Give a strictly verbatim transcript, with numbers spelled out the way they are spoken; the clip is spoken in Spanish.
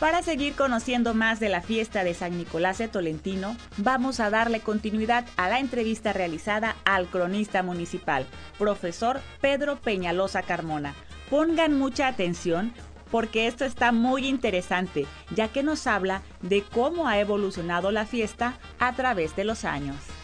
Para seguir conociendo más de la fiesta de San Nicolás de Tolentino, vamos a darle continuidad a la entrevista realizada al cronista municipal, profesor Pedro Peñalosa Carmona. Pongan mucha atención porque esto está muy interesante, ya que nos habla de cómo ha evolucionado la fiesta a través de los años.